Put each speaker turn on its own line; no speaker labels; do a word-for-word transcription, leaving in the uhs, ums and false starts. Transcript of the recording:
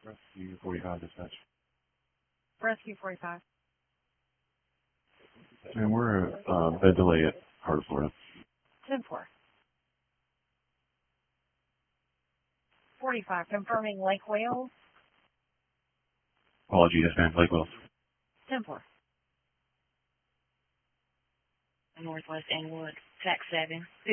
Rescue forty-five dispatch.
Rescue forty-five.
And we're uh, bed delay at Heart of Florida.
ten four. forty-five, confirming Lake Wales.
Apology, yes ma'am, Lake Wells.
ten four.
Northwest Inwood, tax seven.